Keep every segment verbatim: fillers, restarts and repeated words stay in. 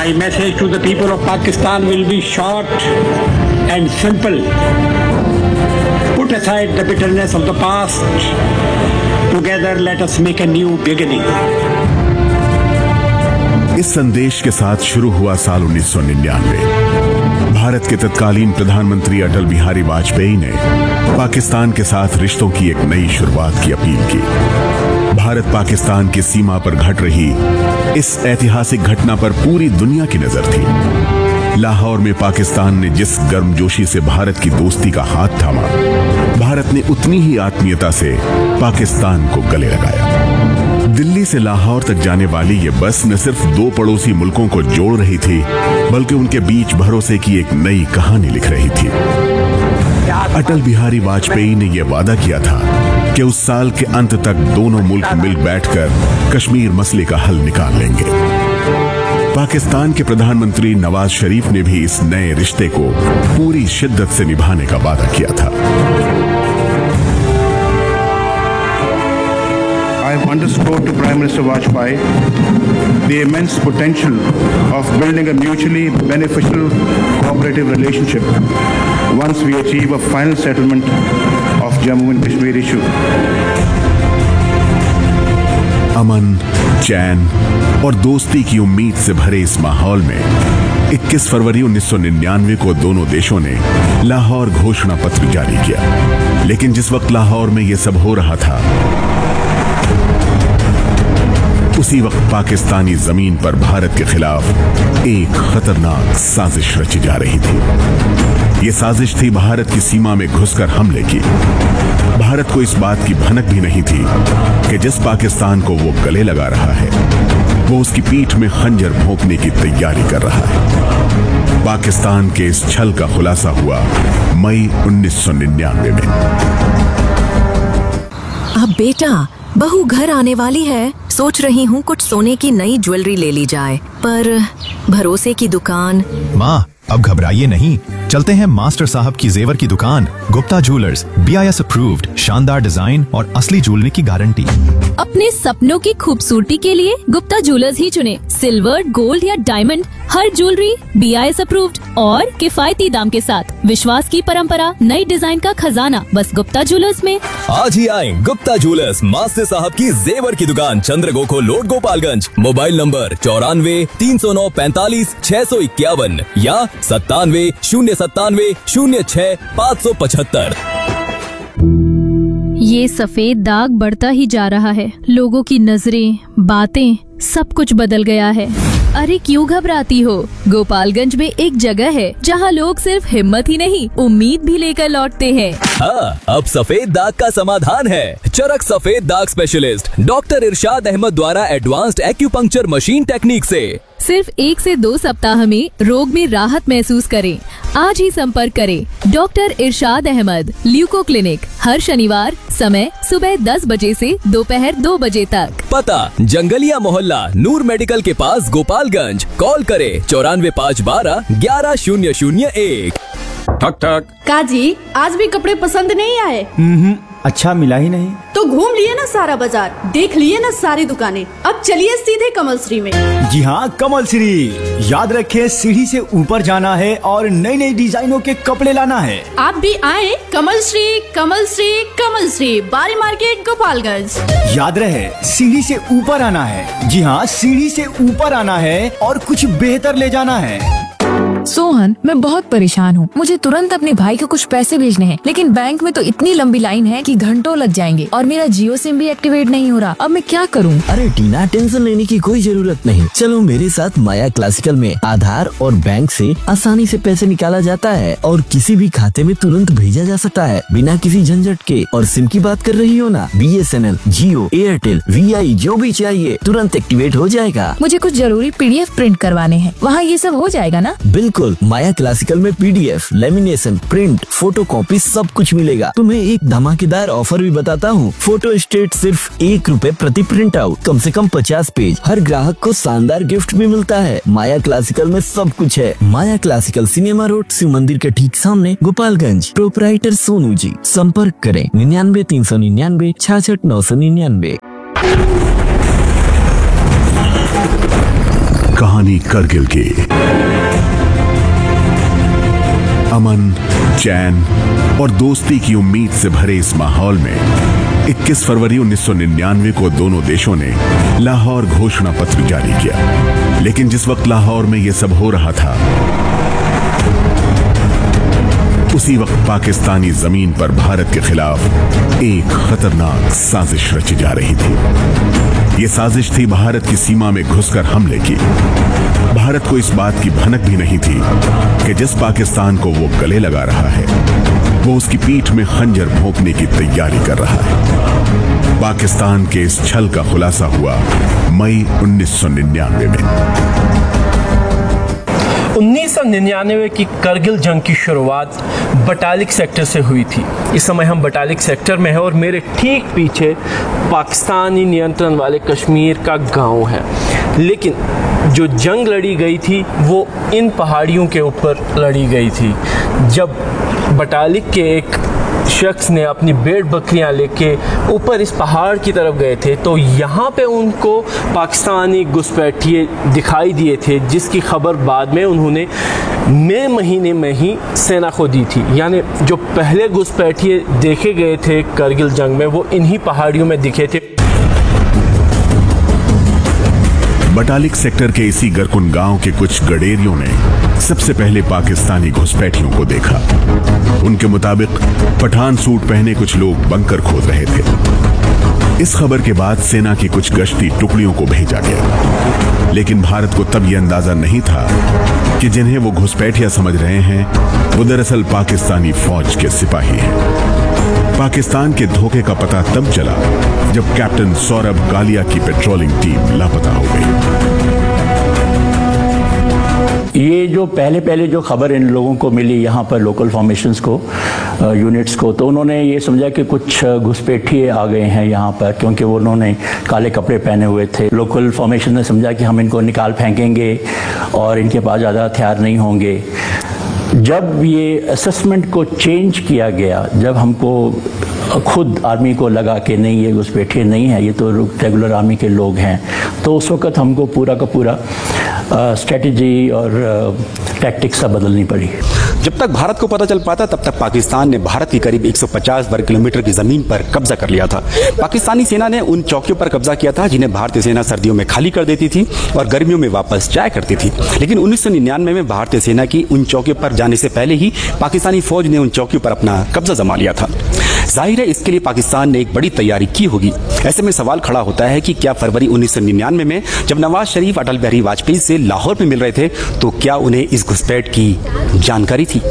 My message to the people of Pakistan will be short and simple. Put aside the bitterness of the past. Together let us make a new beginning. इस संदेश के साथ शुरू हुआ साल उन्नीस सौ निन्यानवे। भारत के तत्कालीन प्रधानमंत्री अटल बिहारी वाजपेयी ने पाकिस्तान के साथ रिश्तों की एक नई शुरुआत की अपील की। भारत पाकिस्तान की सीमा पर घट रही इस ऐतिहासिक घटना पर पूरी दुनिया की नजर थी। लाहौर में पाकिस्तान ने जिस गर्मजोशी से भारत की दोस्ती का हाथ थामा, भारत ने उतनी ही आत्मीयता से पाकिस्तान को गले लगाया। दिल्ली से लाहौर तक जाने वाली ये बस न सिर्फ दो पड़ोसी मुल्कों को जोड़ रही थी, बल्कि उनके बीच भरोसे की एक नई कहानी लिख रही थी। अटल बिहारी वाजपेयी ने यह वादा किया था कि उस साल के अंत तक दोनों मुल्क मिल बैठकर कश्मीर मसले का हल निकाल लेंगे। पाकिस्तान के प्रधानमंत्री नवाज शरीफ ने भी इस नए रिश्ते को पूरी शिद्दत से निभाने का वादा किया था। I have underscored to Prime Minister Vajpayee the immense potential of building a mutually beneficial cooperative relationship once we achieve a final settlement of Jammu and Kashmir issue. अमन, चैन और दोस्ती की उम्मीद से भरे इस माहौल में इक्कीस फरवरी उन्नीस सौ निन्यानवे को दोनों देशों ने लाहौर घोषणा पत्र जारी किया। लेकिन जिस वक्त लाहौर में यह सब हो रहा था, उसी वक्त पाकिस्तानी जमीन पर भारत के खिलाफ एक खतरनाक साजिश रची जा रही थी। ये साजिश थी भारत की सीमा में घुसकर हमले की। भारत को इस बात की भनक भी नहीं थी कि जिस पाकिस्तान को वो गले लगा रहा है, वो उसकी पीठ में खंजर भोंकने की तैयारी कर रहा है। पाकिस्तान के इस छल का खुलासा हुआ मई उन्नीस सौ निन्यानवे में। अब बेटा, बहू घर आने वाली है। सोच रही हूँ कुछ सोने की नई ज्वेलरी ले ली जाए, पर भरोसे की दुकान। माँ, अब घबराइए नहीं, चलते हैं मास्टर साहब की जेवर की दुकान, Gupta jewellers, B I S approved, शानदार डिजाइन और असली ज्वेलरी की गारंटी। अपने सपनों की खूबसूरती के लिए गुप्ता ज्वेलर्स ही चुने। सिल्वर, गोल्ड या diamond, her jewellery B I S approved और किफायती दाम के साथ। विश्वास की परंपरा, नई डिजाइन का खजाना, बस गुप्ता ज्वेलर्स में। आज ही आए गुप्ता ज्वेलर्स, मास्टर साहब की जेवर की दुकान, चंद्रगोखो लोड, गोपालगंज। मोबाइल नंबर चौरानवे तीन सौ नौ पैंतालीस छह सौ इक्यावन या सत्तानवे शून्य सत्तानवे शून्य छह पाँच सौ पचहत्तर। ये सफेद दाग बढ़ता ही जा रहा है। लोगों की नजरें, बातें, सब कुछ बदल गया है। अरे क्यों घबराती हो? गोपालगंज में एक जगह है जहाँ लोग सिर्फ हिम्मत ही नहीं, उम्मीद भी लेकर लौटते हैं। हाँ, अब सफेद दाग का समाधान है। चरक सफेद दाग स्पेशलिस्ट डॉक्टर इरशाद अहमद द्वारा एडवांस्ड एक्यूपंक्चर मशीन टेक्निक से सिर्फ एक से दो सप्ताह में रोग में राहत महसूस करें। आज ही संपर्क करें डॉक्टर इरशाद अहमद, ल्यूको क्लिनिक, हर शनिवार, समय सुबह दस बजे से दोपहर दो बजे तक। पता जंगलिया मोहल्ला, नूर मेडिकल के पास, गोपालगंज। कॉल करें चौरानवे पाँच बारह ग्यारह शून्य शून्य एक। ठक ठक। काजी, आज भी कपड़े पसंद नहीं आए? अच्छा मिला ही नहीं तो घूम लिए ना सारा बाजार, देख लिए ना सारी दुकानें। अब चलिए सीधे कमल श्री में। जी हाँ, कमल श्री। याद रखें, सीढ़ी से ऊपर जाना है और नई नई डिजाइनों के कपड़े लाना है। आप भी आए कमल श्री, कमल श्री, कमल श्री, बारी मार्केट, गोपालगंज। याद रहे, सीढ़ी से ऊपर आना है। जी हाँ, सीढ़ी से ऊपर आना है और कुछ बेहतर ले जाना है। सोहन, मैं बहुत परेशान हूँ। मुझे तुरंत अपने भाई को कुछ पैसे भेजने हैं, लेकिन बैंक में तो इतनी लंबी लाइन है कि घंटों लग जाएंगे और मेरा जियो सिम भी एक्टिवेट नहीं हो रहा। अब मैं क्या करूँ? अरे टीना, टेंशन लेने की कोई जरूरत नहीं। चलो मेरे साथ माया क्लासिकल में आधार और बैंक से आसानी से पैसे निकाला जाता है और किसी भी खाते में तुरंत भेजा जा सकता है बिना किसी झंझट के। और सिम की बात कर रही हो ना, B S N L, Jio, Airtel, we आई, जो भी चाहिए तुरंत एक्टिवेट हो जाएगा। मुझे कुछ जरूरी पी डी एफ प्रिंट करवाने हैं, वहाँ ये सब हो जाएगा ना? बिल्कुल, माया क्लासिकल में P D F, lamination, print, photo copy सब कुछ मिलेगा। तुम्हें एक धमाकेदार ऑफर भी बताता हूँ। फोटो स्टेट सिर्फ एक रुपए प्रति प्रिंट आउट, कम से कम पचास पेज। हर ग्राहक को शानदार गिफ्ट भी मिलता है। माया क्लासिकल में सब कुछ है। माया क्लासिकल, सिनेमा रोड, शिव मंदिर के ठीक सामने, गोपालगंज। प्रोपराइटर सोनू जी। संपर्क करें निन्यानवे तीन सौ निन्यानवे छाछठ नौ सौ निन्यानवे। कहानी करगिल की। अमन, चैन और दोस्ती की उम्मीद से भरे इस माहौल में इक्कीस फरवरी उन्नीस सौ निन्यानवे को दोनों देशों ने लाहौर घोषणा पत्र जारी किया। लेकिन जिस वक्त लाहौर में यह सब हो रहा था, उसी वक्त पाकिस्तानी जमीन पर भारत के खिलाफ एक खतरनाक साजिश रची जा रही थी। ये साजिश थी भारत की सीमा में घुसकर हमले की। भारत को इस बात की भनक भी नहीं थी कि जिस पाकिस्तान को वो गले लगा रहा है, वो उसकी पीठ में खंजर भोंकने की तैयारी कर रहा है। पाकिस्तान के इस छल का खुलासा हुआ मई उन्नीस सौ निन्यानवे में। उन्नीस सौ निन्यानवे की करगिल जंग की शुरुआत बटालिक सेक्टर से हुई थी। इस समय हम बटालिक सेक्टर में हैं और मेरे ठीक पीछे पाकिस्तानी नियंत्रण वाले कश्मीर का गांव है। लेकिन जो जंग लड़ी गई थी वो इन पहाड़ियों के ऊपर लड़ी गई थी। जब बटालिक के एक शख्स ने अपनी भेड़ बकरियां लेके ऊपर इस पहाड़ की तरफ गए थे, तो यहाँ पे उनको पाकिस्तानी घुसपैठिए दिखाई दिए थे, जिसकी खबर बाद में उन्होंने मई महीने में ही सेना को दी थी। यानी जो पहले घुसपैठिए देखे गए थे करगिल जंग में, वो इन्हीं पहाड़ियों में दिखे थे। बटालिक सेक्टर के इसी गरकुन गांव के कुछ गडेरियों ने सबसे पहले पाकिस्तानी घुसपैठियों को देखा। उनके मुताबिक पठान सूट पहने कुछ लोग बंकर खोद रहे थे। इस खबर के बाद सेना की कुछ गश्ती टुकड़ियों को भेजा गया। लेकिन भारत को तब यह अंदाजा नहीं था कि जिन्हें वो घुसपैठिया समझ रहे हैं, वो दरअसल पाकिस्तानी फौज के सिपाही हैं। पाकिस्तान के धोखे का पता तब चला जब कैप्टन सौरभ कालिया की पेट्रोलिंग टीम लापता हो गई। ये जो पहले पहले जो खबर इन लोगों को मिली यहाँ पर लोकल फॉर्मेशंस को, यूनिट्स को, तो उन्होंने ये समझा कि कुछ घुसपैठिए आ गए हैं यहाँ पर, क्योंकि वो उन्होंने काले कपड़े पहने हुए थे। लोकल फॉर्मेशन ने समझा कि हम इनको निकाल फेंकेंगे और इनके पास ज़्यादा हथियार नहीं होंगे। जब ये असेसमेंट को चेंज किया गया, जब हमको खुद आर्मी को लगा कि नहीं ये घुसपैठिए नहीं है, ये तो रेगुलर आर्मी के लोग हैं, तो उस वक्त हमको पूरा का पूरा स्ट्रेटजी और टैक्टिक्स सब बदलनी पड़ी। जब तक भारत को पता चल पाता, तब तक पाकिस्तान ने भारत की करीब एक सौ पचास वर्ग किलोमीटर की जमीन पर कब्जा कर लिया था। पाकिस्तानी सेना ने उन चौकियों पर कब्जा किया था जिन्हें भारतीय सेना सर्दियों में खाली कर देती थी और गर्मियों में वापस जाया करती थी। लेकिन उन्नीस सौ निन्यानवे में भारतीय सेना की उन चौकियों पर जाने से पहले ही पाकिस्तानी फौज ने उन चौकियों पर अपना कब्जा जमा लिया था। जाहिर है इसके लिए पाकिस्तान ने एक बड़ी तैयारी की होगी। ऐसे में सवाल खड़ा होता है कि क्या फरवरी उन्नीस सौ निन्यानवे में जब नवाज शरीफ अटल बिहारी वाजपेयी से लाहौर में मिल रहे थे, तो क्या उन्हें इस घुसपैठ की जानकारी थी?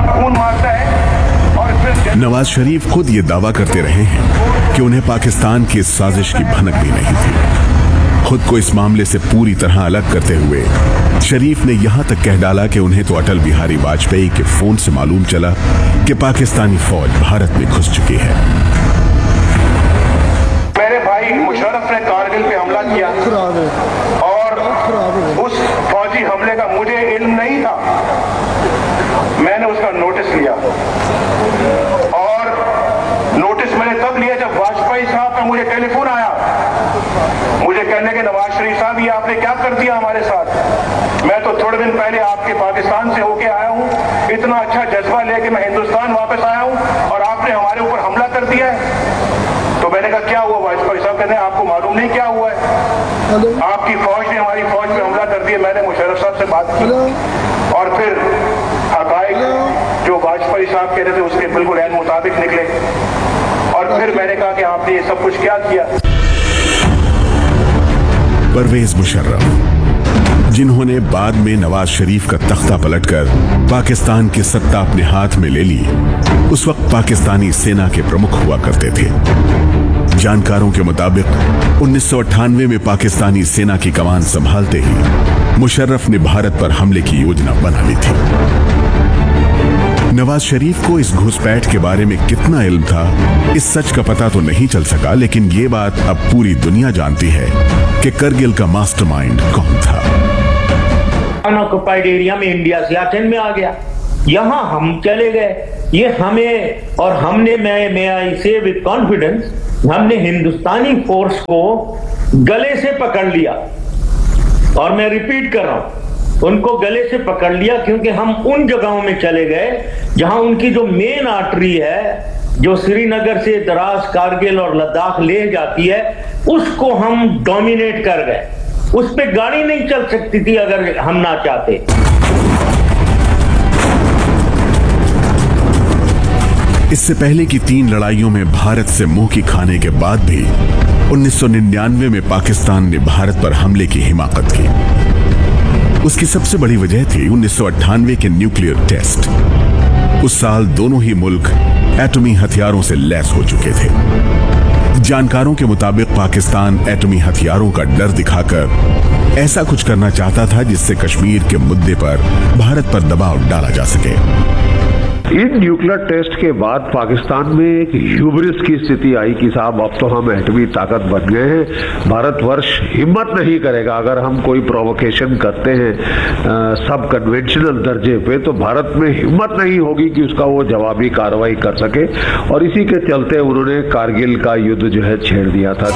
नवाज शरीफ खुद ये दावा करते रहे हैं कि उन्हें पाकिस्तान की इस साजिश की भनक भी नहीं थी। खुद को इस मामले से पूरी तरह अलग करते हुए शरीफ ने यहां तक कह डाला कि उन्हें तो अटल बिहारी वाजपेयी के फोन से मालूम चला कि पाकिस्तानी फौज भारत में घुस चुकी है। मेरे भाई मुशर्रफ ने कारगिल पे हमला किया और उस फौजी हमले का मुझे इल्म नहीं था। मैंने उसका नोटिस लिया और नोटिस मैंने तब लिया जब वाजपेयी साहब का मुझे टेलीफोन आया, मुझे कहने के नवाज शरीफ साहब ये आपने क्या कर दिया हमारे साथ। मैं तो थोड़े दिन पहले आपके पाकिस्तान से होके आया हूँ, इतना अच्छा जज्बा लेके मैं हिंदुस्तान वापस आया हूँ और आपने हमारे ऊपर हमला कर दिया है। तो मैंने कहा क्या हुआ? वाजपेयी साहब कहते हैं आपको मालूम नहीं क्या हुआ है, आपकी फौज ने हमारी फौज पे हमला कर दिया। मैंने मुशर्रफ साहब से बात की और फिर हकायक जो वाजपेयी साहब कह रहे थे उसके बिल्कुल ऐन मुताबिक निकले और फिर मैंने कहा कि आपने ये सब कुछ क्या किया। परवेज मुशर्रफ, जिन्होंने बाद में नवाज शरीफ का तख्ता पलटकर पाकिस्तान की सत्ता अपने हाथ में ले ली, उस वक्त पाकिस्तानी सेना के प्रमुख हुआ करते थे। जानकारों के मुताबिक उन्नीस सौ अट्ठानवे में पाकिस्तानी सेना की कमान संभालते ही मुशर्रफ ने भारत पर हमले की योजना बना ली थी। नवाज शरीफ को इस घुसपैठ के बारे में कितना इल्म था, इस सच का पता तो नहीं चल सका, लेकिन ये बात अब पूरी दुनिया जानती है कि करगिल का मास्टरमाइंड कौन था। अनऑक्युपाइड एरिया में इंडिया सियाचिन में आ गया, यहां हम चले गए। ये हमें और हमने मैं मैं आई से विद कॉन्फिडेंस हमने हिंदुस्तानी फोर्स को गले से पकड़ लिया और मैं रिपीट कर रहा हूं, उनको गले से पकड़ लिया, क्योंकि हम उन जगहों में चले गए जहां उनकी जो मेन आर्टरी है, जो श्रीनगर से द्रास, कारगिल और लद्दाख ले जाती है, उसको हम डोमिनेट कर गए। उस पे गाड़ी नहीं चल सकती थी अगर हम ना चाहते। इससे पहले की तीन लड़ाइयों में भारत से मुंह की खाने के बाद भी उन्नीस सौ निन्यानवे में पाकिस्तान ने भारत पर हमले की हिमाकत की। उसकी सबसे बड़ी वजह थी उन्नीस सौ अट्ठानवे के न्यूक्लियर टेस्ट। उस साल दोनों ही मुल्क एटमी हथियारों से लैस हो चुके थे। जानकारों के मुताबिक पाकिस्तान एटमी हथियारों का डर दिखाकर ऐसा कुछ करना चाहता था जिससे कश्मीर के मुद्दे पर भारत पर दबाव डाला जा सके। इन न्यूक्लियर टेस्ट के बाद पाकिस्तान में एक ह्यूब्रिस की स्थिति आई कि साहब अब तो हम एटमी ताकत बन गए हैं, भारतवर्ष हिम्मत नहीं करेगा अगर हम कोई प्रोवोकेशन करते हैं आ, सब कन्वेंशनल दर्जे पे, तो भारत में हिम्मत नहीं होगी कि उसका वो जवाबी कार्रवाई कर सके। और इसी के चलते उन्होंने कारगिल का युद्ध जो है छेड़ दिया था।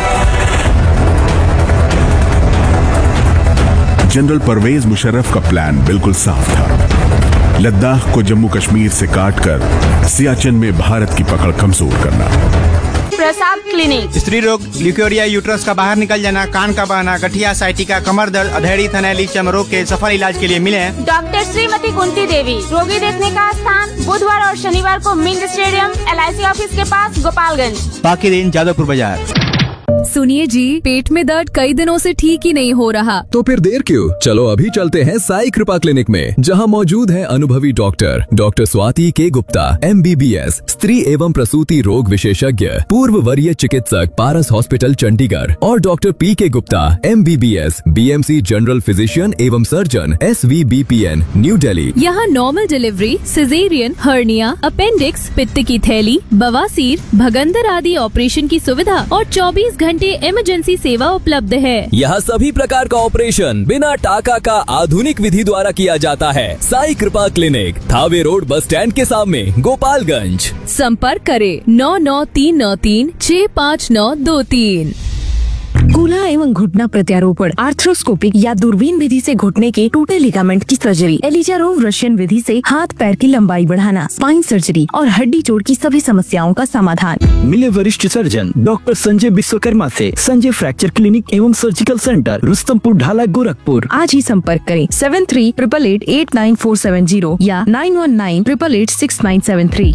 जनरल परवेज मुशर्रफ का प्लान बिल्कुल साफ था। लद्दाख को जम्मू कश्मीर से काटकर सियाचिन में भारत की पकड़ कमजोर करना। प्रसाद क्लिनिक। स्त्री रोग, ल्यूकेरिया, यूट्रस का बाहर निकल जाना, कान का बहना, गठिया, साइटिका, कमर दर्द, अधेड़ी, थनैली, चर्म रोग के सफल इलाज के लिए मिले डॉक्टर श्रीमती कुंती देवी। रोगी देखने का स्थान बुधवार और शनिवार को mint stadium, L I C office के पास, गोपालगंज। बाकी दिन जादवपुर बाजार। सुनिए जी, पेट में दर्द कई दिनों से ठीक ही नहीं हो रहा। तो फिर देर क्यों, चलो अभी चलते हैं साई कृपा क्लिनिक में, जहां मौजूद है अनुभवी डॉक्टर डॉक्टर स्वाति के Gupta, M B B S, स्त्री एवं प्रसूति रोग विशेषज्ञ, पूर्व वरीय चिकित्सक, पारस हॉस्पिटल चंडीगढ़, और डॉक्टर पी के Gupta, M B B S, B M C general physician एवं surgeon, S V B P N, new Delhi. यहाँ normal delivery, caesarean, hernia, appendix, पित्त की थैली, बवासीर, भगंदर आदि ऑपरेशन की सुविधा और चौबीस घंटे इमरजेंसी सेवा उपलब्ध है। यहाँ सभी प्रकार का ऑपरेशन बिना टाका का आधुनिक विधि द्वारा किया जाता है। साई कृपा clinic, Thawe road, bus stand के सामने, गोपालगंज। संपर्क करें नौ नौ तीन नौ तीन छः पाँच नौ दो तीन। कूल्हा एवं घुटना प्रत्यारोपण, आर्थ्रोस्कोपिक या दूरबीन विधि से घुटने के टूटे लिगामेंट की सर्जरी, एलिजारोव रशियन विधि से हाथ पैर की लंबाई बढ़ाना, स्पाइन सर्जरी और हड्डी जोड़ की सभी समस्याओं का समाधान। मिले वरिष्ठ सर्जन डॉक्टर संजय विश्वकर्मा से संजय फ्रैक्चर क्लिनिक एवं सर्जिकल सेंटर, रुस्तमपुर ढाला, गोरखपुर। आज ही संपर्क करें seven three triple eight eight nine four seven zero या nine one nine triple eight six nine seven three.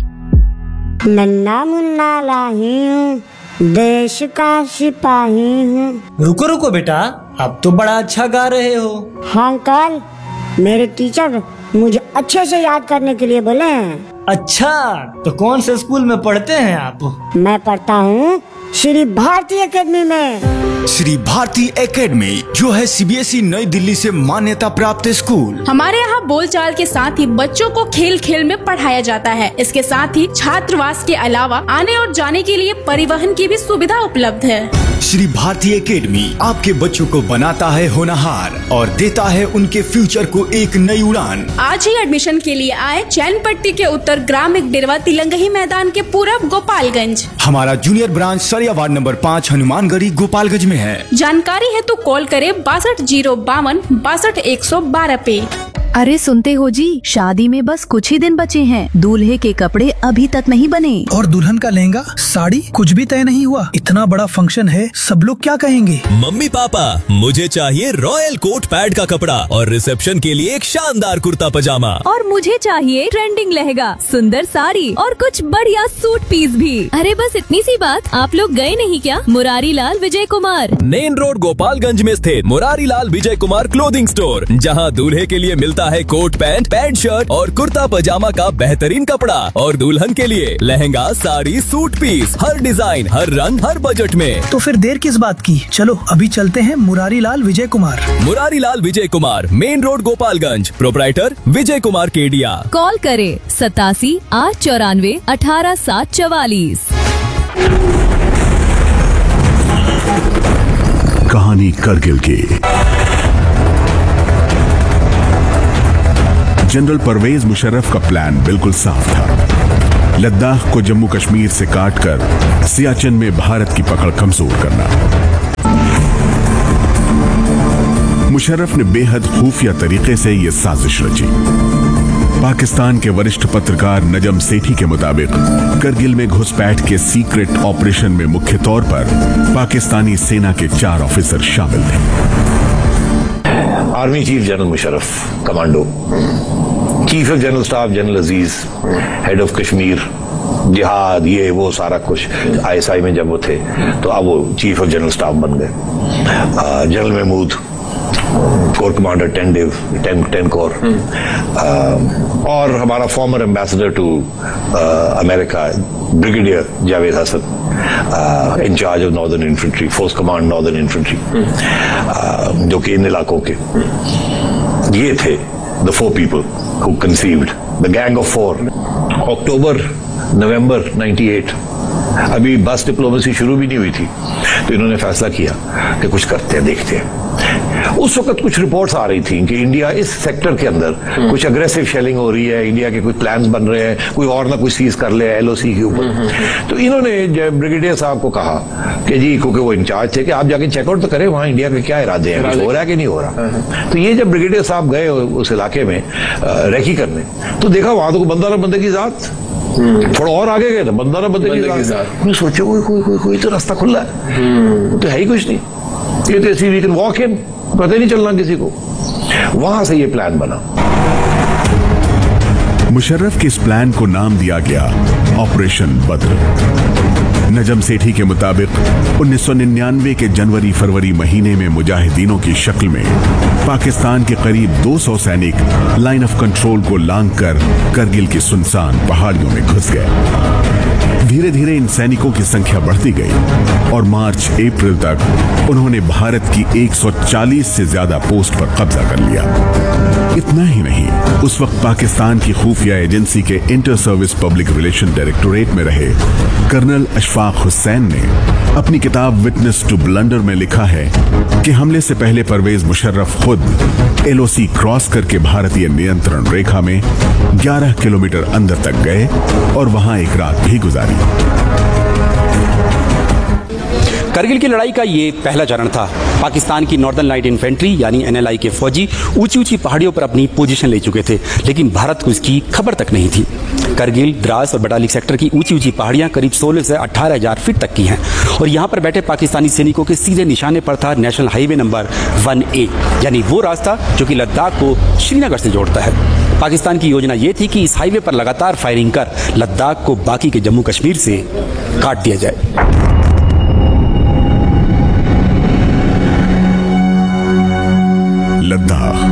नन्ना मुन्ना लाही हूँ, देश का सिपाही हूँ। रुको रुको बेटा, अब तो बड़ा अच्छा गा रहे हो। हाँ अंकल, मेरे टीचर मुझे अच्छे से याद करने के लिए बोले हैं। अच्छा, तो कौन से स्कूल में पढ़ते हैं आप? मैं पढ़ता हूँ श्री भारती एकेडमी में। श्री भारती एकेडमी जो है सी बी एस ई नई दिल्ली से मान्यता प्राप्त स्कूल। हमारे यहाँ बोलचाल के साथ ही बच्चों को खेल खेल में पढ़ाया जाता है। इसके साथ ही छात्रावास के अलावा आने और जाने के लिए परिवहन की भी सुविधा उपलब्ध है। श्री भारती एकेडमी आपके बच्चों को बनाता है होनहार और देता है उनके फ्यूचर को एक नई उड़ान। आज ही एडमिशन के लिए आए चैनपट्टी के उत्तर ग्रामीण डेरवा तिलंगही मैदान के पूरब, गोपालगंज। हमारा जूनियर ब्रांच सरिया वार्ड नंबर पाँच, हनुमानगढ़ी, गोपालगंज में है। जानकारी है तो कॉल करे बासठ जीरो बावन बासठ एक सौ बारह पे। अरे सुनते हो जी, शादी में बस कुछ ही दिन बचे हैं। दूल्हे के कपड़े अभी तक नहीं बने और दुल्हन का लहंगा, साड़ी कुछ भी तय नहीं हुआ। इतना बड़ा फंक्शन है, सब लोग क्या कहेंगे? मम्मी पापा, मुझे चाहिए रॉयल कोट पैड का कपड़ा और रिसेप्शन के लिए एक शानदार कुर्ता पजामा। और मुझे चाहिए ट्रेंडिंग लहंगा, सुंदर साड़ी और कुछ बढ़िया सूट पीस भी। अरे बस इतनी सी बात, आप लोग गए नहीं क्या मुरारी लाल विजय कुमार? मेन रोड गोपालगंज में स्थित मुरारी लाल विजय कुमार क्लोथिंग स्टोर, जहां दूल्हे के लिए मिलता है कोट पैंट, पैंट शर्ट और कुर्ता पजामा का बेहतरीन कपड़ा, और दुल्हन के लिए लहंगा, साड़ी, सूट पीस, हर डिजाइन, हर रंग, हर बजट में। तो फिर देर किस बात की, चलो अभी चलते हैं Murari Lal Vijay Kumar. Murari Lal Vijay Kumar, main road Gopalganj, proprietor Vijay Kumar Kedia. Call करे सतासी आठ चौरानवे अठारह सात चवालीस। कहानी करगिल की। जनरल परवेज मुशर्रफ का प्लान बिल्कुल साफ था। लद्दाख को जम्मू कश्मीर से काटकर सियाचिन में भारत की पकड़ कमजोर करना। मुशर्रफ ने बेहद खुफिया तरीके से यह साजिश रची। पाकिस्तान के वरिष्ठ पत्रकार नजम सेठी के मुताबिक करगिल में घुसपैठ के सीक्रेट ऑपरेशन में मुख्य तौर पर पाकिस्तानी सेना के चार ऑफिसर शामिल थे। Army chief general Musharraf commando, chief of general staff general Aziz, head of Kashmir, जिहाद, ये वो सारा कुछ आईएसआई में जब वो थे तो अब वो चीफ ऑफ जनरल स्टाफ बन गए। General Mahmood core commander ten div ten ten core, और हमारा farmer ambassador to America brigadier Javed Hasan, in charge of northern infantry, force command northern infantry, जो कि इन इलाकों के ये थे the four people who conceived the gang of four. अक्टूबर नवंबर अट्ठानवे, अभी बस डिप्लोमेसी शुरू भी नहीं हुई थी, तो इन्होंने फैसला किया कि कुछ करते हैं, देखते हैं। उस वक्त कुछ रिपोर्ट्स आ रही थी कि इंडिया इस सेक्टर के अंदर कुछ अग्रेसिव शेलिंग हो रही है, इंडिया के कुछ प्लान्स बन रहे हैं, कोई और ना कुछ सीज कर ले एलओसी के ऊपर। तो इन्होंने ब्रिगेडियर साहब को कहा कि जी, क्योंकि वो इंचार्ज थे, कि आप जाके चेकआउट तो करें वहां इंडिया के क्या इरादे हैं, कुछ हो रहा है कि नहीं हो रहा। तो ये जब ब्रिगेडियर साहब गए उस इलाके में रेकी करने, तो देखा वहां तो बंदा ना बंदे की जात, थोड़ा और आगे गए ना बंदा ना बंदे की जात। सोचे कोई कोई कोई कोई तो रास्ता खुला है, तो है ही कुछ नहीं, ये तो ऐसी वी कैन वॉक इन, पता ही नहीं चलना किसी को। वहां से ये प्लान बना। मुशर्रफ के इस प्लान को नाम दिया गया ऑपरेशन बद्र। नजम सेठी के मुताबिक उन्नीस सौ निन्यानवे के जनवरी फरवरी महीने में मुजाहिदीनों की शक्ल में पाकिस्तान के करीब दो सौ सैनिक लाइन ऑफ कंट्रोल को लांघकर करगिल की सुनसान पहाड़ियों में घुस गए। धीरे धीरे इन सैनिकों की संख्या बढ़ती गई और मार्च अप्रैल तक उन्होंने भारत की एक सौ चालीस से ज्यादा पोस्ट पर कब्जा कर लिया। इतना ही नहीं, उस वक्त पाकिस्तान की खुफिया एजेंसी के inter service public relation directorate में रहे कर्नल अशफाक हुसैन ने अपनी किताब विटनेस टू ब्लंडर में लिखा है कि हमले से पहले परवेज मुशर्रफ खुद एलओसी क्रॉस करके भारतीय नियंत्रण रेखा में ग्यारह किलोमीटर अंदर तक गए और वहां एक रात भी गुजारी। करगिल की लड़ाई का ये पहला चरण था। पाकिस्तान की नॉर्दर्न लाइट इन्फेंट्री यानी एनएलआई के फौजी ऊंची ऊंची पहाड़ियों पर अपनी पोजीशन ले चुके थे, लेकिन भारत को इसकी खबर तक नहीं थी। करगिल, द्रास और बटालिक सेक्टर की ऊंची ऊंची पहाड़ियां करीब सोलह से अठारह हजार फीट तक की हैं और यहां पर बैठे पाकिस्तानी सैनिकों के सीधे निशाने पर था नेशनल हाईवे नंबर वन ए, यानी वो रास्ता जो कि लद्दाख को श्रीनगर से जोड़ता है। पाकिस्तान की योजना ये थी कि इस हाईवे पर लगातार फायरिंग कर लद्दाख को बाकी के जम्मू कश्मीर से काट दिया जाए। लद्दाख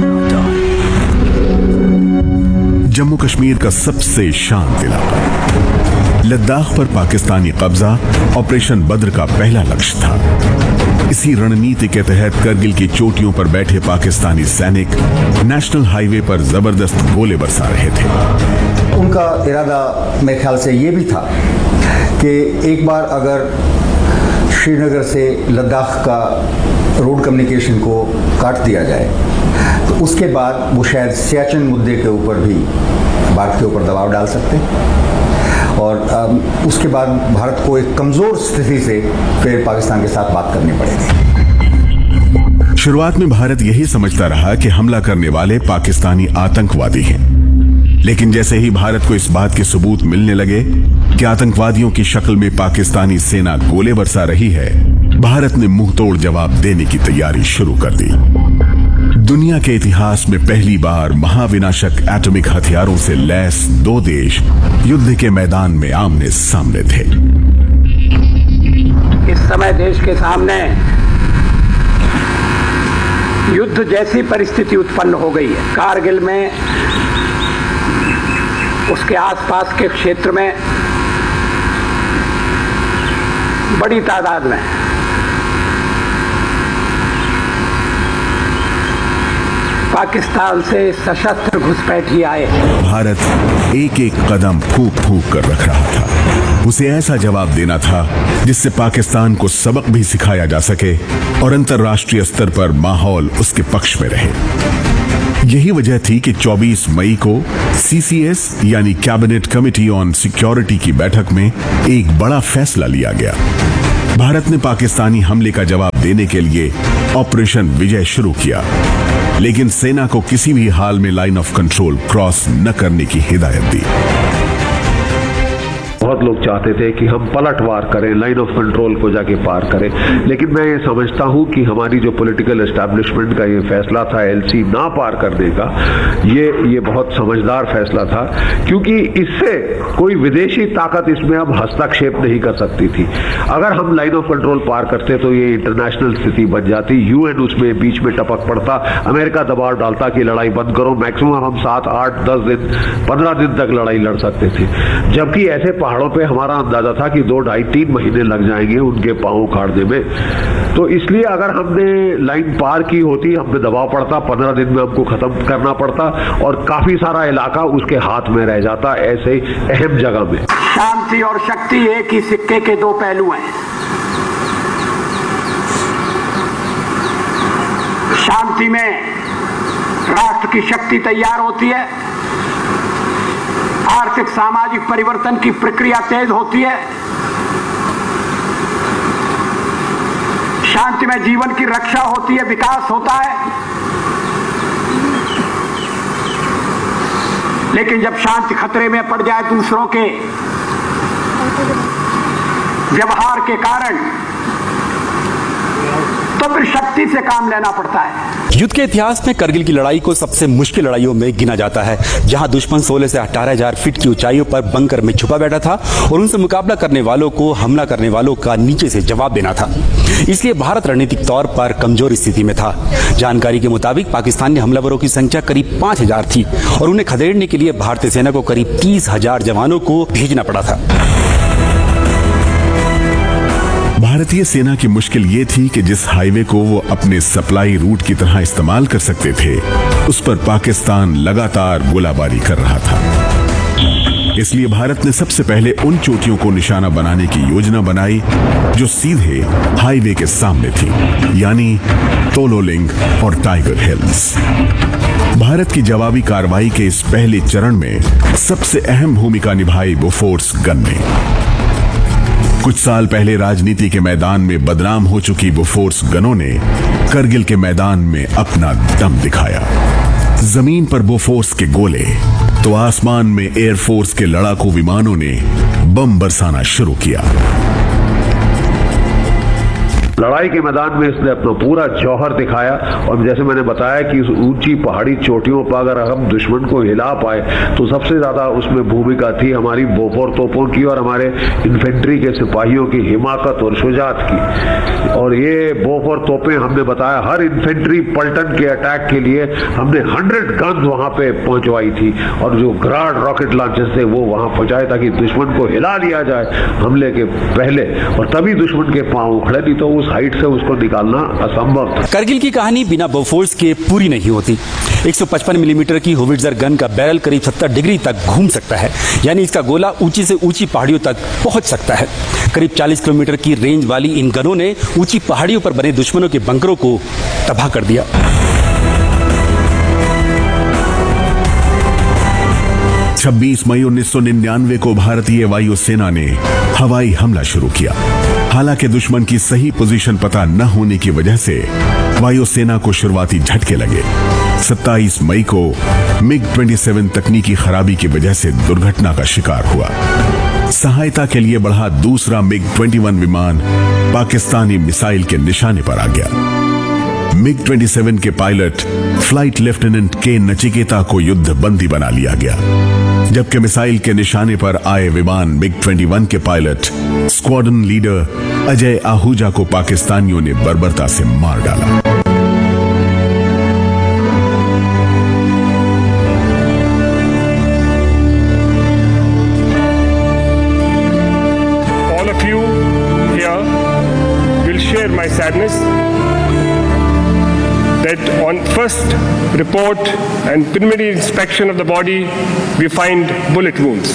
जम्मू कश्मीर का सबसे शांत इलाका। लद्दाख पर पाकिस्तानी कब्जा ऑपरेशन बद्र का पहला लक्ष्य था। इसी रणनीति के तहत करगिल की चोटियों पर बैठे पाकिस्तानी सैनिक नेशनल हाईवे पर जबरदस्त गोले बरसा रहे थे। उनका इरादा मेरे ख्याल से ये भी था कि एक बार अगर श्रीनगर से लद्दाख का रोड कम्युनिकेशन को काट दिया जाए तो उसके बाद वो शायद सियाचिन मुद्दे के ऊपर भी भारत के ऊपर दबाव डाल सकते और उसके बाद भारत को एक कमजोर स्थिति से फिर पाकिस्तान के साथ बात करनी पड़ेगी। शुरुआत में भारत यही समझता रहा कि हमला करने वाले पाकिस्तानी आतंकवादी हैं, लेकिन जैसे ही भारत को इस बात के सबूत मिलने लगे कि आतंकवादियों की शक्ल में पाकिस्तानी सेना गोले बरसा रही है, भारत ने मुंहतोड़ जवाब देने की तैयारी शुरू कर दी। दुनिया के इतिहास में पहली बार महाविनाशक एटॉमिक हथियारों से लैस दो देश युद्ध के मैदान में आमने सामने थे। इस समय देश के सामने युद्ध जैसी परिस्थिति उत्पन्न हो गई है। कारगिल में, उसके आसपास के क्षेत्र में बड़ी तादाद में पाकिस्तान से सशस्त्र घुसपैठी आए। भारत एक एक कदम फूंक फूंक कर रख रहा था। उसे ऐसा जवाब देना था जिससे पाकिस्तान को सबक भी सिखाया जा सके और अंतर्राष्ट्रीय स्तर पर माहौल उसके पक्ष में रहे। यही वजह थी कि चौबीस मई को सीसीएस यानी कैबिनेट कमेटी ऑन सिक्योरिटी की बैठक में एक बड़ा फैसला लिया गया। भारत ने पाकिस्तानी हमले का जवाब देने के लिए ऑपरेशन विजय शुरू किया, लेकिन सेना को किसी भी हाल में लाइन ऑफ कंट्रोल क्रॉस न करने की हिदायत दी। बहुत लोग चाहते थे कि हम पलटवार करें, लाइन ऑफ कंट्रोल को जाके पार करें, लेकिन मैं ये समझता हूं कि हमारी जो पॉलिटिकल एस्टैब्लिशमेंट का ये फैसला था एलसी ना पार करने का, ये ये बहुत समझदार फैसला था, क्योंकि इससे कोई विदेशी ताकत इसमें अब हस्तक्षेप नहीं कर सकती थी। अगर हम लाइन ऑफ कंट्रोल पार करते तो ये इंटरनेशनल स्थिति बन जाती, यूएन उसमें बीच में टपक पड़ता, अमेरिका दबाव डालता कि लड़ाई बंद करो। मैक्सिमम हम सात आठ दस दिन पंद्रह दिन तक लड़ाई लड़ सकते थे, जबकि ऐसे पहाड़ों पे हमारा अंदाजा था कि दो ढाई तीन महीने लग जाएंगे उनके पांव उखाड़ने में। तो इसलिए अगर हमने लाइन पार की होती, हम पे दबाव पड़ता, पंद्रह दिन में हमको खत्म करना पड़ता और काफी सारा इलाका उसके हाथ में रह जाता ऐसे अहम जगह में। शांति और शक्ति एक ही सिक्के के दो पहलू हैं। शांति में राष्ट्र की शक्ति तैयार होती है, आर्थिक सामाजिक परिवर्तन की प्रक्रिया तेज होती है, शांति में जीवन की रक्षा होती है, विकास होता है। लेकिन जब शांति खतरे में पड़ जाए दूसरों के व्यवहार के कारण, तो फिर शक्ति से काम लेना पड़ता है। युद्ध के इतिहास में करगिल की लड़ाई को सबसे मुश्किल लड़ाइयों में गिना जाता है, जहां दुश्मन सोलह से अठारह हजार फीट की ऊंचाइयों पर बंकर में छुपा बैठा था और उनसे मुकाबला करने वालों को हमला करने वालों का नीचे से जवाब देना था। इसलिए भारत रणनीतिक तौर पर कमजोर स्थिति में था। जानकारी के मुताबिक पाकिस्तानी हमलावरों की संख्या करीब पांच हजार थी और उन्हें खदेड़ने के लिए भारतीय सेना को करीब तीस हजार जवानों को भेजना पड़ा था। भारतीय सेना की मुश्किल ये थी कि जिस हाईवे को वो अपने सप्लाई रूट की तरह इस्तेमाल कर सकते थे, उस पर पाकिस्तान लगातार गोलाबारी कर रहा था। इसलिए भारत ने सबसे पहले उन चोटियों को निशाना बनाने की योजना बनाई जो सीधे हाईवे के सामने थी, यानी तोलोलिंग और टाइगर हिल्स। भारत की जवाबी कार्रवाई के इस पहले चरण में सबसे अहम भूमिका निभाई बोफोर्स गन ने। कुछ साल पहले राजनीति के मैदान में बदनाम हो चुकी बोफोर्स गनों ने करगिल के मैदान में अपना दम दिखाया। जमीन पर बोफोर्स के गोले तो आसमान में एयरफोर्स के लड़ाकू विमानों ने बम बरसाना शुरू किया। लड़ाई के मैदान में इसने अपना पूरा जौहर दिखाया और जैसे मैंने बताया कि इस ऊंची पहाड़ी चोटियों पर अगर हम दुश्मन को हिला पाए तो सबसे ज्यादा उसमें भूमिका थी हमारी बोफोर तोपों की और हमारे इन्फेंट्री के सिपाहियों की हिमाकत और शुजात की। और ये बोफोर तोपें हमने बताया हर इन्फेंट्री पलटन के अटैक के लिए हमने हंड्रेड गन वहां पे पहुंचवाई थी और जो ग्राड रॉकेट लॉन्चर थे वो वहां पहुंचाए ताकि दुश्मन को हिला लिया जाए हमले के पहले, और तभी दुश्मन के पांव उखड़े, नहीं तो हाइट से उसको निकालना असंभव था। करगिल की कहानी बिना बोफोर्स के पूरी नहीं होती। एक सौ पचपन मिलीमीटर की होविट्जर गन का बैरल करीब सत्तर डिग्री तक घूम सकता है, यानी इसका गोला ऊंची से ऊंची पहाड़ियों तक पहुंच सकता है। करीब चालीस किलोमीटर की रेंज वाली इन गनों ने ऊंची पहाड़ियों पर बने दुश्मनों के बंकरों को तबाह कर दिया। छब्बीस मई उन्नीस सौ निन्यानवे को भारतीय वायुसेना ने हवाई हमला शुरू किया। हालांकि दुश्मन की सही पोजीशन पता न होने की वजह से वायुसेना को शुरुआती झटके लगे। सत्ताईस मई को मिग सत्ताईस तकनीकी खराबी की वजह से दुर्घटना का शिकार हुआ। सहायता के लिए बढ़ा दूसरा मिग इक्कीस विमान पाकिस्तानी मिसाइल के निशाने पर आ गया। मिग सत्ताईस के पायलट फ्लाइट लेफ्टिनेंट के नचिकेता को युद्ध बंदी बना लिया गया, जबकि मिसाइल के निशाने पर आए विमान मिग इक्कीस के pilot squadron leader Ajay Ahuja को पाकिस्तानियों ने बर्बरता से मार डाला। All of you here will share my sadness that on first report and preliminary inspection of the body, we find bullet wounds.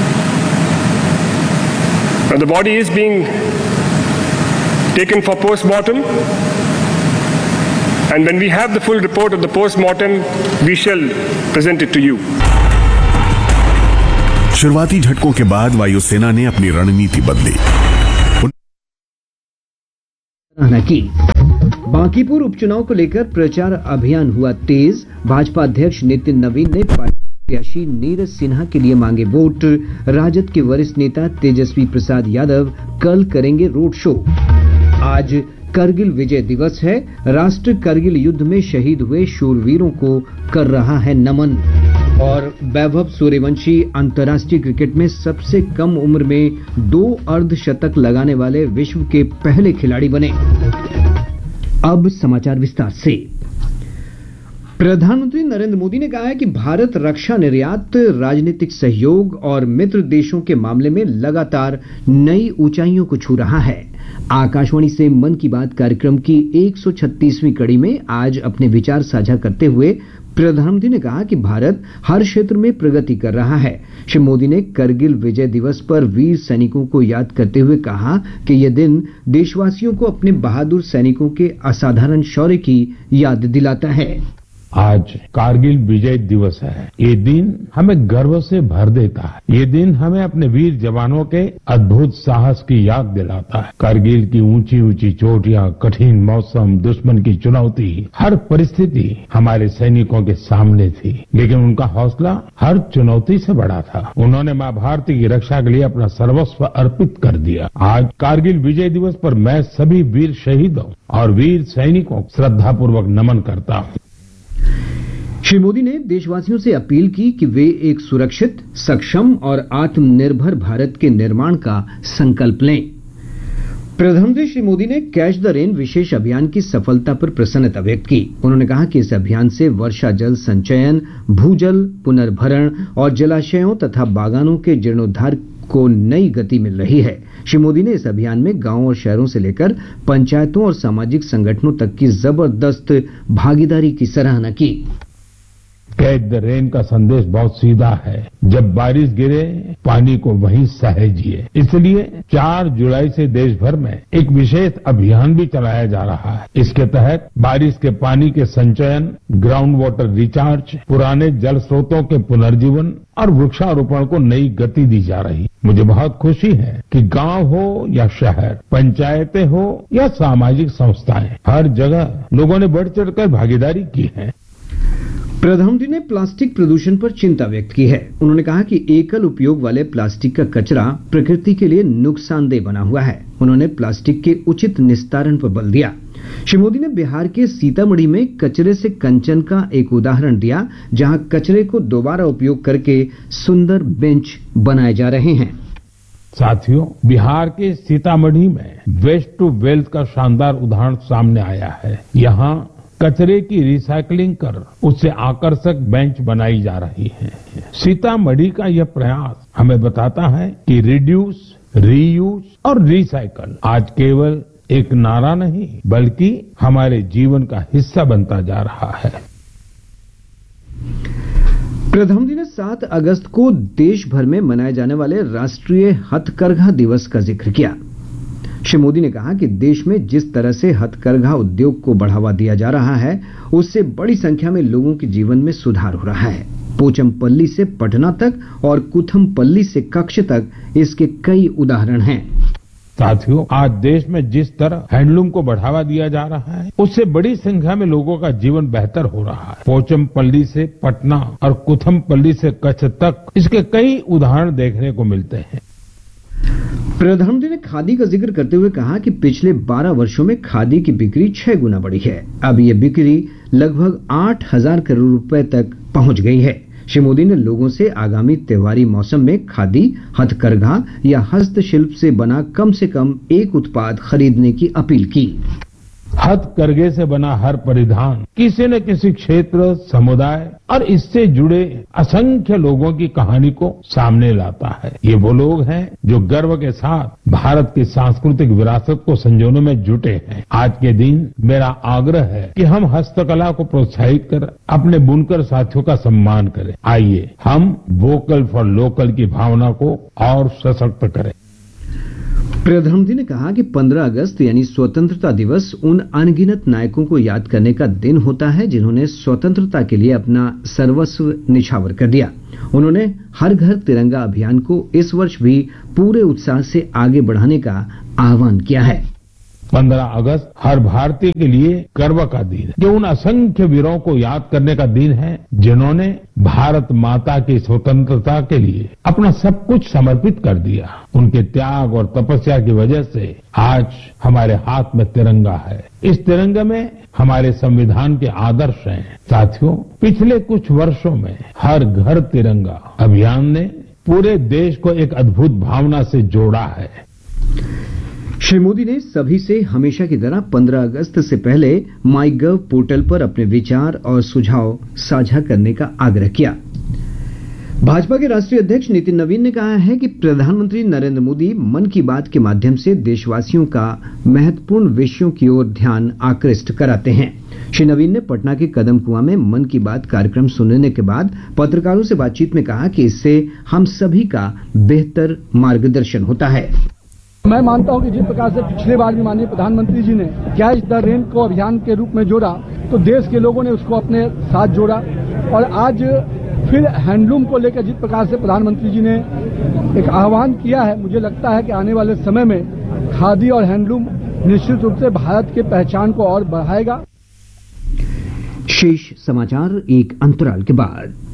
Now the body is being taken for post-mortem, and when we have the full report of the post-mortem, we shall present it to you. शुरुआती झटकों के बाद वायुसेना ने अपनी रणनीति बदली। सराहना की। बांकीपुर उपचुनाव को लेकर प्रचार अभियान हुआ तेज। भाजपा अध्यक्ष नितिन नवीन ने प्रत्याशी नीरज सिन्हा के लिए मांगे वोट। राजद के वरिष्ठ नेता तेजस्वी प्रसाद यादव कल करेंगे रोड शो। आज करगिल विजय दिवस है। राष्ट्र करगिल युद्ध में शहीद हुए शूरवीरों को कर रहा है नमन। और वैभव सूर्यवंशी अंतर्राष्ट्रीय क्रिकेट में सबसे कम उम्र में दो अर्धशतक लगाने वाले विश्व के पहले खिलाड़ी बने। अब समाचार विस्तार से। प्रधानमंत्री नरेंद्र मोदी ने कहा है कि भारत रक्षा निर्यात, राजनीतिक सहयोग और मित्र देशों के मामले में लगातार नई ऊंचाइयों को छू रहा है। आकाशवाणी से मन की बात कार्यक्रम की एक सौ छत्तीसवीं कड़ी में आज अपने विचार साझा करते हुए प्रधानमंत्री ने कहा कि भारत हर क्षेत्र में प्रगति कर रहा है। श्री मोदी ने करगिल विजय दिवस पर वीर सैनिकों को याद करते हुए कहा कि यह दिन देशवासियों को अपने बहादुर सैनिकों के असाधारण शौर्य की याद दिलाता है। आज कारगिल विजय दिवस है। ये दिन हमें गर्व से भर देता है। ये दिन हमें अपने वीर जवानों के अद्भुत साहस की याद दिलाता है। कारगिल की ऊंची ऊंची चोटियां, कठिन मौसम, दुश्मन की चुनौती, हर परिस्थिति हमारे सैनिकों के सामने थी, लेकिन उनका हौसला हर चुनौती से बड़ा था। उन्होंने मां भारती की रक्षा के लिए अपना सर्वस्व अर्पित कर दिया। आज कारगिल विजय दिवस पर मैं सभी वीर शहीदों और वीर सैनिकों को श्रद्धापूर्वक नमन करता हूँ। श्री मोदी ने देशवासियों से अपील की कि वे एक सुरक्षित, सक्षम और आत्मनिर्भर भारत के निर्माण का संकल्प लें। प्रधानमंत्री श्री मोदी ने कैच द रेन विशेष अभियान की सफलता पर प्रसन्नता व्यक्त की। उन्होंने कहा कि इस अभियान से वर्षा जल संचयन, भूजल पुनर्भरण और जलाशयों तथा बागानों के जीर्णोद्धार को नई गति मिल रही है। श्री मोदी ने इस अभियान में गांवों और शहरों से लेकर पंचायतों और सामाजिक संगठनों तक की जबरदस्त भागीदारी की सराहना की। कैच द रेन का संदेश बहुत सीधा है। जब बारिश गिरे, पानी को वहीं सहेजिए। इसलिए चार जुलाई से देश भर में एक विशेष अभियान भी चलाया जा रहा है। इसके तहत बारिश के पानी के संचयन, ग्राउंड वाटर रिचार्ज, पुराने जल स्रोतों के पुनर्जीवन और वृक्षारोपण को नई गति दी जा रही है। मुझे बहुत खुशी है कि गांव हो या शहर, पंचायतें हो या सामाजिक संस्थाएं, हर जगह लोगों ने बढ़ चढ़कर भागीदारी की है। प्रधानमंत्री ने प्लास्टिक प्रदूषण पर चिंता व्यक्त की है। उन्होंने कहा कि एकल उपयोग वाले प्लास्टिक का कचरा प्रकृति के लिए नुकसानदेह बना हुआ है। उन्होंने प्लास्टिक के उचित निस्तारण पर बल दिया। श्री मोदी ने बिहार के सीतामढ़ी में कचरे से कंचन का एक उदाहरण दिया, जहां कचरे को दोबारा उपयोग करके सुंदर बेंच बनाए जा रहे हैं। साथियों, बिहार के सीतामढ़ी में वेस्ट टू वेल्थ का शानदार उदाहरण सामने आया है। यहाँ कचरे की रिसाइकलिंग कर उससे आकर्षक बेंच बनाई जा रही है। सीतामढ़ी का यह प्रयास हमें बताता है कि रिड्यूस, रीयूज और रिसाइकल आज केवल एक नारा नहीं, बल्कि हमारे जीवन का हिस्सा बनता जा रहा है। प्रधानमंत्री ने सात अगस्त को देश भर में मनाए जाने वाले राष्ट्रीय हथकरघा दिवस का जिक्र किया। श्री मोदी ने कहा कि देश में जिस तरह से हथकरघा उद्योग को बढ़ावा दिया जा रहा है, उससे बड़ी संख्या में लोगों के जीवन में सुधार हो रहा है। पोचमपल्ली से पटना तक और कुथमपल्ली से कच्छ तक इसके कई उदाहरण हैं। साथियों, आज देश में जिस तरह हैंडलूम को बढ़ावा दिया जा रहा है, उससे बड़ी संख्या में लोगों का जीवन बेहतर हो रहा है। पोचमपल्ली से पटना और कुथमपल्ली से कच्छ तक इसके कई उदाहरण देखने को मिलते हैं। प्रधानमंत्री ने खादी का जिक्र करते हुए कहा कि पिछले बारह वर्षों में खादी की बिक्री छह गुना बढ़ी है। अब ये बिक्री लगभग आठ हजार करोड़ रुपए तक पहुंच गई है। श्री मोदी ने लोगों से आगामी त्योहारी मौसम में खादी, हथकरघा या हस्तशिल्प से बना कम से कम एक उत्पाद खरीदने की अपील की। हथकरघे से बना हर परिधान किसी न किसी क्षेत्र, समुदाय और इससे जुड़े असंख्य लोगों की कहानी को सामने लाता है। ये वो लोग हैं जो गर्व के साथ भारत की सांस्कृतिक विरासत को संजोने में जुटे हैं। आज के दिन मेरा आग्रह है कि हम हस्तकला को प्रोत्साहित कर अपने बुनकर साथियों का सम्मान करें। आइए हम वोकल फॉर लोकल की भावना को और सशक्त करें। प्रधानमंत्री ने कहा कि पंद्रह अगस्त यानी स्वतंत्रता दिवस उन अनगिनत नायकों को याद करने का दिन होता है जिन्होंने स्वतंत्रता के लिए अपना सर्वस्व निछावर कर दिया। उन्होंने हर घर तिरंगा अभियान को इस वर्ष भी पूरे उत्साह से आगे बढ़ाने का आह्वान किया है। पंद्रह अगस्त हर भारतीय के लिए गर्व का दिन है। जो उन असंख्य वीरों को याद करने का दिन है जिन्होंने भारत माता की स्वतंत्रता के लिए अपना सब कुछ समर्पित कर दिया। उनके त्याग और तपस्या की वजह से आज हमारे हाथ में तिरंगा है। इस तिरंगे में हमारे संविधान के आदर्श हैं। साथियों, पिछले कुछ वर्षों में हर घर तिरंगा अभियान ने पूरे देश को एक अद्भुत भावना से जोड़ा है। श्री मोदी ने सभी से हमेशा की तरह पंद्रह अगस्त से पहले माई गव पोर्टल पर अपने विचार और सुझाव साझा करने का आग्रह किया। भाजपा के राष्ट्रीय अध्यक्ष नितिन नवीन ने कहा है कि प्रधानमंत्री नरेंद्र मोदी मन की बात के माध्यम से देशवासियों का महत्वपूर्ण विषयों की ओर ध्यान आकृष्ट कराते हैं। श्री नवीन ने पटना के कदम कुआं में मन की बात कार्यक्रम सुनने के बाद पत्रकारों से बातचीत में कहा कि इससे हम सभी का बेहतर मार्गदर्शन होता है। मैं मानता हूं कि जिस प्रकार से पिछले बार भी माननीय प्रधानमंत्री जी ने कैच द रेन को अभियान के रूप में जोड़ा, तो देश के लोगों ने उसको अपने साथ जोड़ा और आज फिर हैंडलूम को लेकर जिस प्रकार से प्रधानमंत्री जी ने एक आह्वान किया है, मुझे लगता है कि आने वाले समय में खादी और हैंडलूम निश्चित रूप से भारत की पहचान को और बढ़ाएगा। शेष समाचार एक अंतराल के बाद।